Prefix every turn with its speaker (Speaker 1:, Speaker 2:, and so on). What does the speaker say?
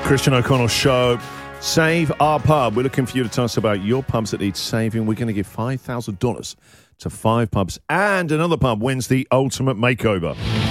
Speaker 1: Christian O'Connell Show. Save Our Pub. We're looking for you to tell us about your pubs that need saving. We're going to give $5,000 to 5 pubs, and another pub wins the ultimate makeover.